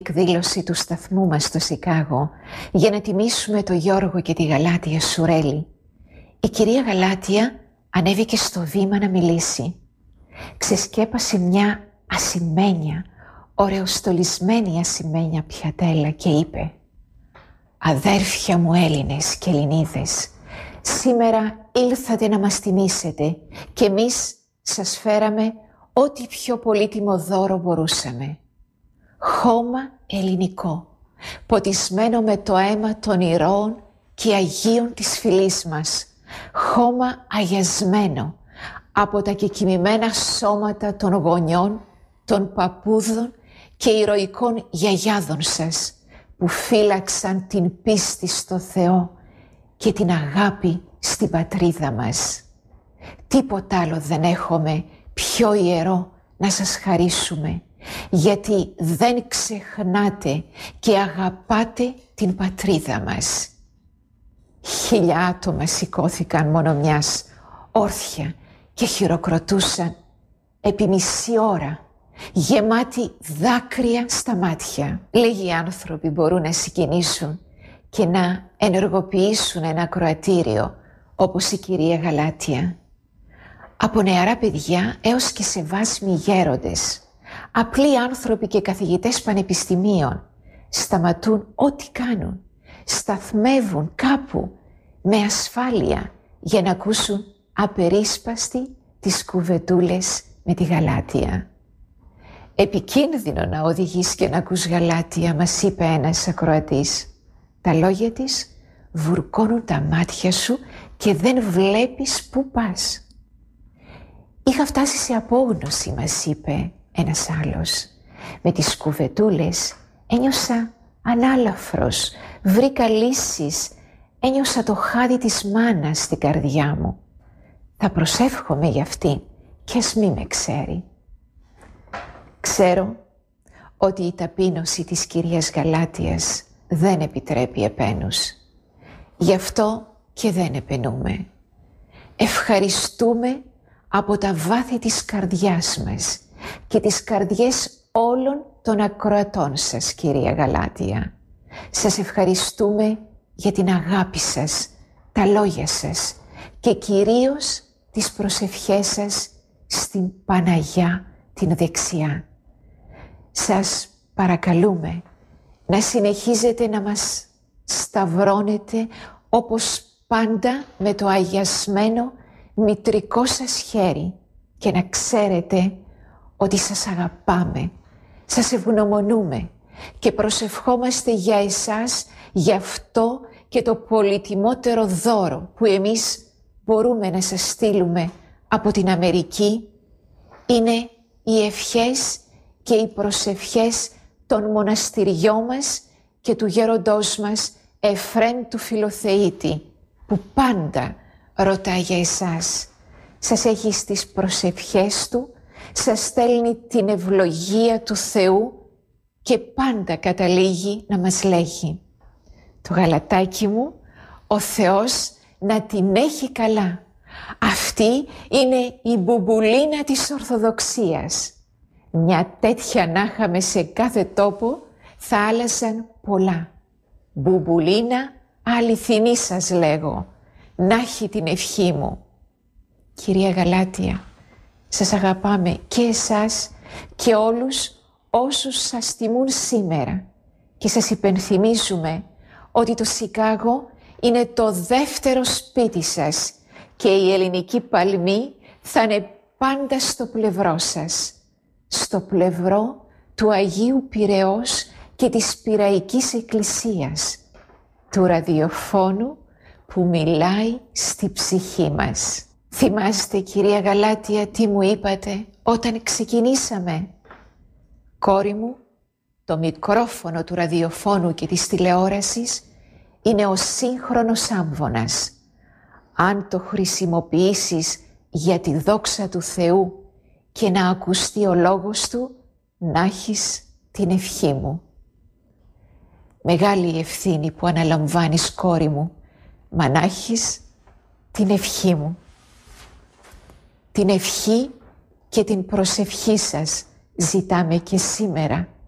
εκδήλωση του σταθμού μας στο Σικάγο για να τιμήσουμε το Γιώργο και τη Γαλάτια Σουρέλη. Η κυρία Γαλάτια ανέβηκε στο βήμα να μιλήσει. Ξεσκέπασε μια ασημένια, ωραιοστολισμένη ασημένια πιατέλα και είπε: «Αδέρφια μου Έλληνες και Ελληνίδες, σήμερα ήλθατε να μας τιμήσετε και εμείς σας φέραμε ό,τι πιο πολύτιμο δώρο μπορούσαμε. Χώμα ελληνικό, ποτισμένο με το αίμα των ηρώων και αγίων της φυλής μας. Χώμα αγιασμένο από τα κεκοιμημένα σώματα των γονιών, των παππούδων και ηρωικών γιαγιάδων σας, που φύλαξαν την πίστη στο Θεό και την αγάπη στην πατρίδα μας. Τίποτα άλλο δεν έχουμε πιο ιερό να σας χαρίσουμε, γιατί δεν ξεχνάτε και αγαπάτε την πατρίδα μας». 1000 άτομα σηκώθηκαν μόνο μιας όρθια και χειροκροτούσαν επί μισή ώρα, γεμάτοι δάκρυα στα μάτια. Λίγοι άνθρωποι μπορούν να συγκινήσουν και να ενεργοποιήσουν ένα ακροατήριο όπως η κυρία Γαλάτια. Από νεαρά παιδιά έως και σεβάσμοι γέροντες, απλοί άνθρωποι και καθηγητές πανεπιστημίων σταματούν ό,τι κάνουν, σταθμεύουν κάπου με ασφάλεια για να ακούσουν απερίσπαστη τις κουβεντούλες με τη Γαλάτια. «Επικίνδυνο να οδηγείς και να ακούς Γαλάτια», μας είπε ένας ακροατής. «Τα λόγια της βουρκώνουν τα μάτια σου και δεν βλέπεις πού πας». «Είχα φτάσει σε απόγνωση», μας είπε ένας άλλος. «Με τις κουβεντούλες ένιωσα ανάλαφρος, βρήκα λύσεις, ένιωσα το χάδι της μάνας στην καρδιά μου. Θα προσεύχομαι για αυτήν και ας μη με ξέρει». Ξέρω ότι η ταπείνωση της κυρίας Γαλάτιας δεν επιτρέπει επένους. Γι' αυτό και δεν επενούμε. Ευχαριστούμε από τα βάθη της καρδιάς μας και τις καρδιές όλων των ακροατών σας, κυρία Γαλάτια. Σας ευχαριστούμε για την αγάπη σας, τα λόγια σας και κυρίως τις προσευχές σας στην Παναγιά την δεξιά. Σας παρακαλούμε να συνεχίζετε να μας σταυρώνετε όπως πάντα με το αγιασμένο μητρικό σας χέρι και να ξέρετε ότι σας αγαπάμε, σας ευγνωμονούμε και προσευχόμαστε για εσάς, για αυτό και το πολυτιμότερο δώρο που εμείς μπορούμε να σας στείλουμε από την Αμερική είναι οι ευχές και οι προσευχές των μοναστηριών μας και του γέροντός μας Εφρέμ του Φιλοθεήτη, που πάντα ρωτά για εσάς. Σας έχει στις προσευχές του, σας στέλνει την ευλογία του Θεού και πάντα καταλήγει να μας λέγει: «Το γαλατάκι μου, ο Θεός να την έχει καλά. Αυτή είναι η μπουμπουλίνα της Ορθοδοξίας». Μια τέτοια να είχαμε σε κάθε τόπο θα άλλαζαν πολλά. Μπουμπουλίνα αληθινή σας λέγω, να έχει την ευχή μου. Κυρία Γαλάτια, σας αγαπάμε και εσάς και όλους όσους σας τιμούν σήμερα και σας υπενθυμίζουμε ότι το Σικάγο είναι το δεύτερο σπίτι σας και η ελληνική παλμή θα είναι πάντα στο πλευρό σας, στο πλευρό του Αγίου Πειραιώς και της Πειραϊκής Εκκλησίας, του ραδιοφώνου που μιλάει στη ψυχή μας. Θυμάστε, κυρία Γαλάτια, τι μου είπατε όταν ξεκινήσαμε? «Κόρη μου, το μικρόφωνο του ραδιοφώνου και της τηλεόρασης είναι ο σύγχρονος άμβονας. Αν το χρησιμοποιήσεις για τη δόξα του Θεού και να ακουστεί ο λόγος του, να έχεις την ευχή μου». Μεγάλη ευθύνη που αναλαμβάνεις, κόρη μου, μα να έχεις την ευχή μου. Την ευχή και την προσευχή σας ζητάμε και σήμερα